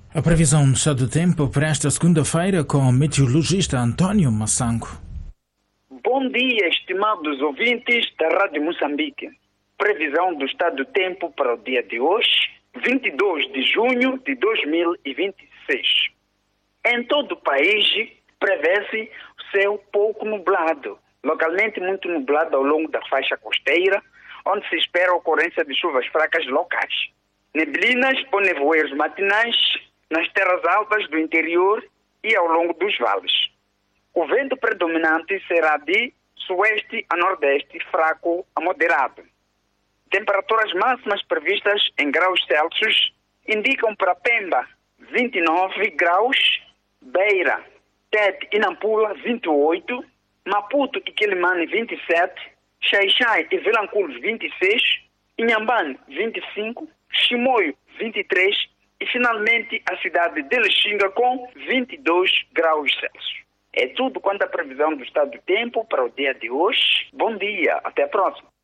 A previsão do estado do tempo para esta segunda-feira com o meteorologista António Massango. Bom dia, estimados ouvintes da Rádio Moçambique. Previsão do estado do tempo para o dia de hoje, 22 de junho de 2026. Em todo o país, prevê-se o céu pouco nublado, localmente muito nublado ao longo da faixa costeira, onde se espera a ocorrência de chuvas fracas locais. Neblinas ou nevoeiros matinais nas terras altas do interior e ao longo dos vales. O vento predominante será de sueste a nordeste, fraco a moderado. Temperaturas máximas previstas em graus Celsius indicam para Pemba 29 graus, Beira, Tete e Nampula 28, Maputo e Quelimane 27, Xai-Xai e Vilanculos 26, Inhambane 25, Chimoio 23 e finalmente a cidade de Lixinga com 22 graus Celsius. É tudo quanto à previsão do estado do tempo para o dia de hoje. Bom dia, até a próxima.